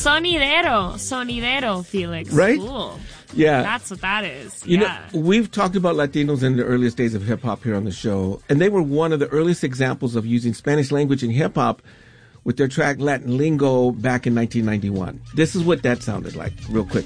Sonidero, Felix. Right? Cool. Yeah. That's what that is. You yeah. know, we've talked about Latinos in the earliest days of hip-hop here on the show, and they were one of the earliest examples of using Spanish language in hip-hop with their track Latin Lingo back in 1991. This is what that sounded like, real quick.